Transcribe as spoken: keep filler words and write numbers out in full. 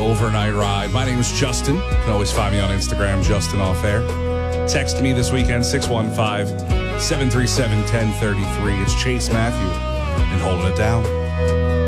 overnight ride. My name is Justin. You can always find me on Instagram, Justin Off Air. Text me this weekend, six one five, seven three seven, one zero three three. It's Chase Matthew and Holding It Down.